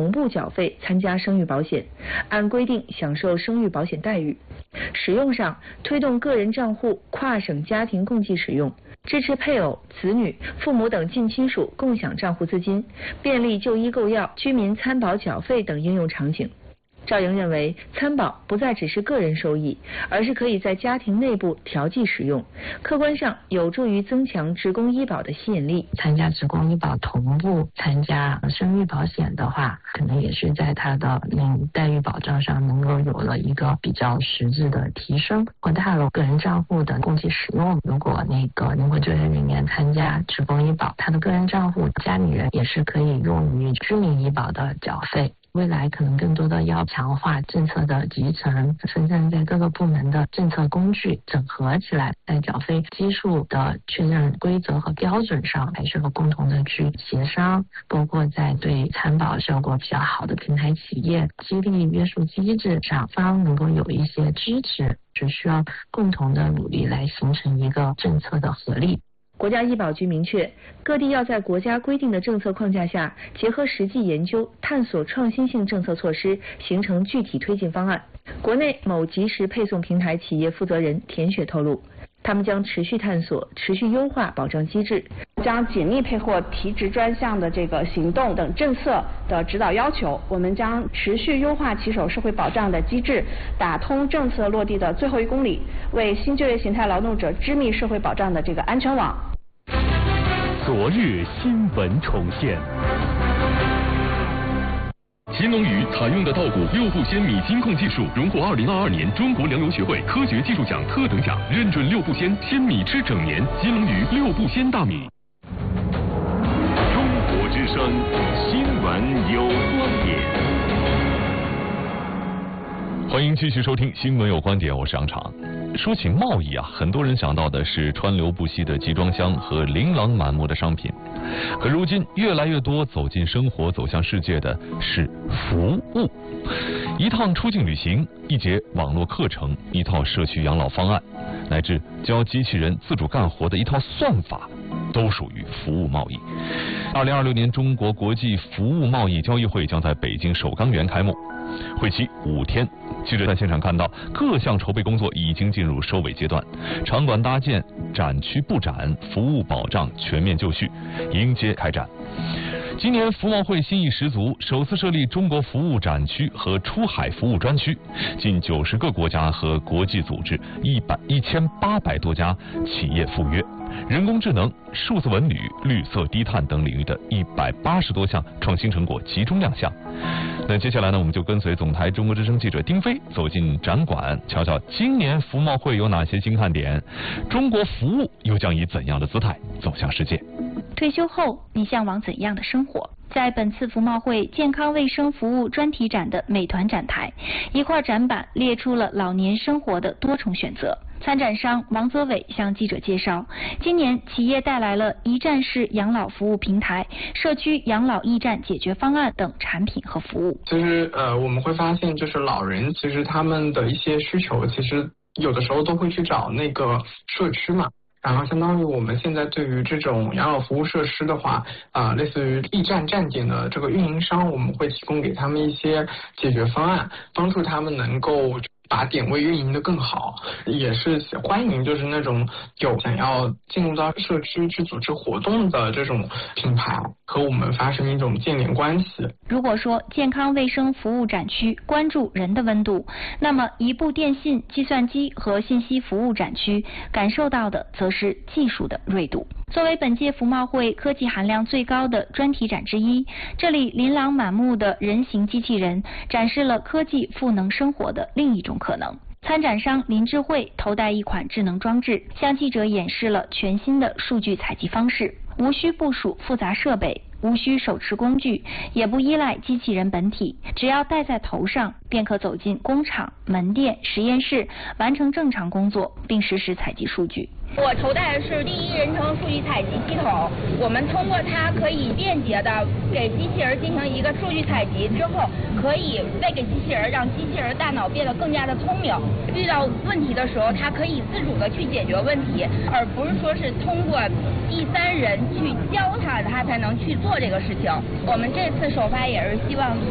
同步缴费参加生育保险，按规定享受生育保险待遇。使用上，推动个人账户跨省家庭共计使用，支持配偶、子女、父母等近亲属共享账户资金，便利就医购药、居民参保缴费等应用场景。赵莹认为，参保不再只是个人收益，而是可以在家庭内部调剂使用，客观上有助于增强职工医保的吸引力。 参加职工医保同步参加生育保险的话，可能也是在它的待遇保障上能够有了一个比较实质的提升，扩大了个人账户的共计使用。如果灵活就业人员参加职工医保，他的个人账户家里人也是可以用于居民医保的缴费。未来可能更多的要强化政策的集成，分散在各个部门的政策工具整合起来，在缴费基数的确认规则和标准上还是要共同的去协商，包括在对参保效果比较好的平台企业激励约束机制上方能够有一些支持，只需要共同的努力来形成一个政策的合力。 国家医保局明确，各地要在国家规定的政策框架下，结合实际研究，探索创新性政策措施，形成具体推进方案。国内某即时配送平台企业负责人田雪透露，他们将持续探索、持续优化保障机制， 将紧密配合提职专项的这个行动等政策的指导要求，我们将持续优化骑手社会保障的机制，打通政策落地的最后1公里，为新就业形态劳动者织密社会保障的这个安全网。 昨日新闻重现。新龙鱼采用的稻谷6步鲜米金控技术，荣获2022年中国粮油学会科学技术奖特等奖，认准6步鲜，鲜米吃整年。新龙鱼6步鲜大米。中国之声，新闻有观点。欢迎继续收听新闻有观点，我是杨常。说起贸易啊，很多人想到的是川流不息的集装箱和琳琅满目的商品，可如今越来越多走进生活、走向世界的是服务。一趟出境旅行，一节网络课程，一套社区养老方案，乃至教机器人自主干活的一套算法，都属于服务贸易。2026年中国国际服务贸易交易会将在北京首钢园开幕，会期5天。记者在现场看到，各项筹备工作已经进入收尾阶段，场馆搭建、展区布展、服务保障全面就绪，迎接开展。今年服贸会新意十足，首次设立中国服务展区和出海服务专区，近90个国家和国际组织1800多家企业赴约。人工智能、数字文旅、绿色低碳等领域的180多项创新成果集中亮相。那接下来呢，我们就跟随总台中国之声记者丁飞走进展馆，瞧瞧今年服贸会有哪些新看点，中国服务又将以怎样的姿态走向世界。 退休后，你向往怎样的生活？在本次服贸会健康卫生服务专题展的美团展台，一块展板列出了老年生活的多重选择。参展商王泽伟向记者介绍，今年企业带来了一站式养老服务平台、社区养老驿站解决方案等产品和服务。 其实我们会发现，就是老人其实他们的一些需求，其实有的时候都会去找那个社区嘛。然后相当于我们现在对于这种养老服务设施的话，类似于驿站站点的这个运营商，我们会提供给他们一些解决方案，帮助他们能够把点位运营的更好，也是欢迎就是那种有想要进入到社区去组织活动的这种品牌和我们发生一种建联关系。 如果说健康卫生服务展区关注人的温度，那么一部电信、计算机和信息服务展区感受到的则是技术的锐度。作为本届服贸会科技含量最高的专题展之一，这里琳琅满目的人形机器人展示了科技赋能生活的另一种可能。参展商林智慧头戴一款智能装置，向记者演示了全新的数据采集方式，无需部署复杂设备，无需手持工具，也不依赖机器人本体，只要戴在头上，便可走进工厂、门店、实验室，完成正常工作，并实时采集数据。 我头戴的是第一人称数据采集系统，我们通过它可以便捷的给机器人进行一个数据采集之后，可以喂给机器人，让机器人大脑变得更加的聪明。遇到问题的时候，它可以自主的去解决问题，而不是说是通过第三人去教它，它才能去做这个事情。我们这次首发也是希望